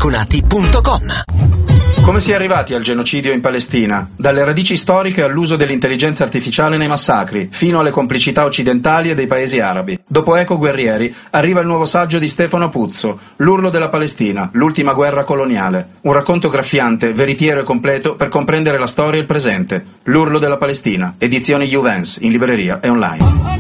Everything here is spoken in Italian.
immacolati.com. Come si è arrivati al genocidio in Palestina? Dalle radici storiche all'uso dell'intelligenza artificiale nei massacri, fino alle complicità occidentali e dei paesi arabi. Dopo Eco Guerrieri arriva il nuovo saggio di Stefano Puzzo, L'urlo della Palestina, l'ultima guerra coloniale. Un racconto graffiante, veritiero e completo per comprendere la storia e il presente. L'urlo della Palestina, edizioni Juvens, in libreria e online.